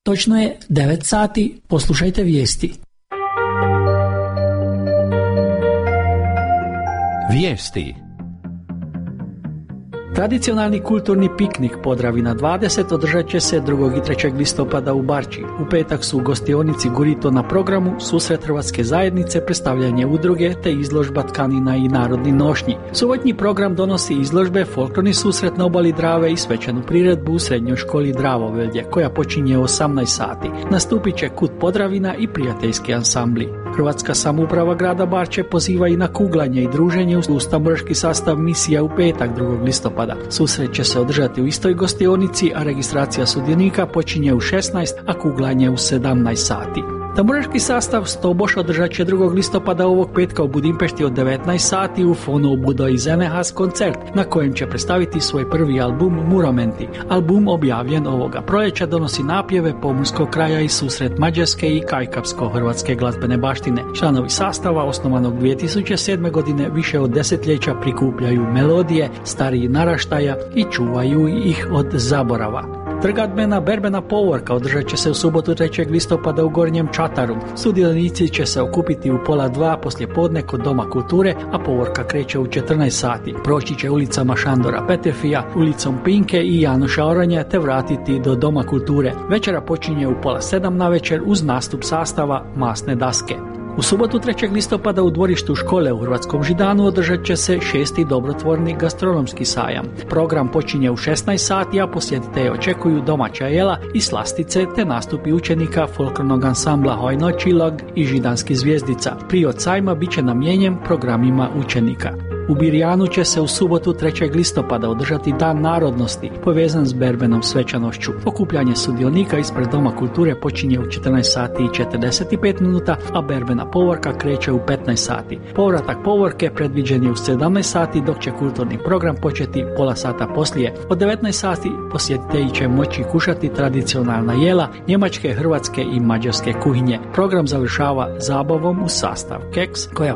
Točno je 9 sati, poslušajte vijesti. Vijesti. Tradicionalni kulturni piknik Podravina 20 održat će se 2. i 3. listopada u Barči. U petak su u gostionici Gurito na programu susret Hrvatske zajednice, predstavljanje udruge te izložba tkanina i narodni nošnji. Subotnji program donosi izložbe, folklorni susret na obali Drave i svečanu priredbu u srednjoj školi Dravovelje, koja počinje u 18 sati. Nastupit će Kut Podravina i prijateljski ansambli. Hrvatska samouprava grada Barče poziva i na kuglanje i druženje uz tamburaški sastav misija u petak 2. listopada. Susret će se održati u istoj gostionici, a registracija sudionika počinje u 16, a kuglanje u 17 sati. Tamburaški sastav Stoboš održat će 2. listopada ovog petka u Budimpešti od 19 sati u Fono Budo i Zenehas koncert, na kojem će predstaviti svoj prvi album Muromenti. Album objavljen ovoga proljeća donosi napjeve pomorskog kraja i susret mađarske i kajkapsko-hrvatske glazbene baštine. Članovi sastava, osnovanog 2007. godine, više od desetljeća prikupljaju melodije starijih naraštaja i čuvaju ih od zaborava. Trgadbena berbena povorka održat će se u subotu 3. listopada u Gornjem Čataru. Sudionici će se okupiti u 1:30 poslijepodne kod Doma kulture, a povorka kreće u 14 sati. Proći će ulicama Šandora Petefija, ulicom Pinke i Janoša Oranje te vratiti do Doma kulture. Večera počinje u 6:30 navečer uz nastup sastava Masne daske. U subotu 3. listopada u dvorištu škole u Hrvatskom Židanu održat će se 6. dobrotvorni gastronomski sajam. Program počinje u 16 sati, a posjetitelje očekuju domaća jela i slastice te nastupi učenika folklornog ansambla Hojno Čilog i Židanski zvijezdica. Prijod sajma bit će namijenjen programima učenika. U Birjanu će se u subotu 3. listopada održati Dan narodnosti, povezan s berbenom svečanošću. Okupljanje sudionika ispred Doma kulture počinje u 14 sati i 45 minuta, a berbena povorka kreće u 15 sati. Povratak povorke predviđen je u 17 sati, dok će kulturni program početi pola sata poslije. Od 19 sati posjetitelji će moći kušati tradicionalna jela njemačke, hrvatske i mađarske kuhinje. Program završava zabavom u sastav keks, koja